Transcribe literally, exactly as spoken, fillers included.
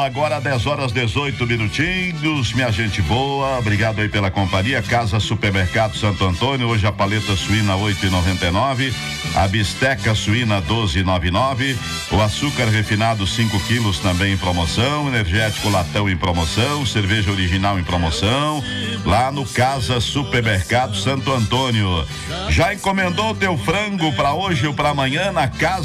agora dez horas dezoito minutinhos, minha gente boa, obrigado aí pela companhia. Casa Supermercado Santo Antônio, hoje a paleta suína oito e noventa e nove, a bisteca suína doze e noventa e nove, o açúcar refinado cinco quilos também em promoção, energético latão em promoção, cerveja original em promoção, lá no Casa Supermercado Santo Antônio. Já encomendou o teu frango para hoje ou para amanhã na Casa